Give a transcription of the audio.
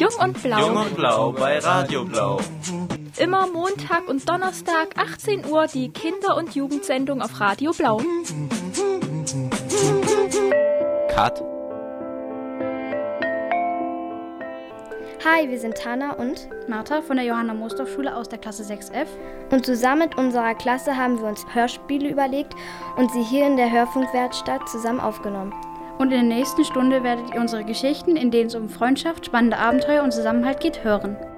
Jung und Blau. Jung und Blau bei Radio Blau. Immer Montag und Donnerstag, 18 Uhr, die Kinder- und Jugendsendung auf Radio Blau. Cut. Hi, wir sind Tana und Martha von der Johanna-Mosdorf-Schule aus der Klasse 6F. Und zusammen mit unserer Klasse haben wir uns Hörspiele überlegt und sie hier in der Hörfunkwerkstatt zusammen aufgenommen. Und in der nächsten Stunde werdet ihr unsere Geschichten, in denen es um Freundschaft, spannende Abenteuer und Zusammenhalt geht, hören.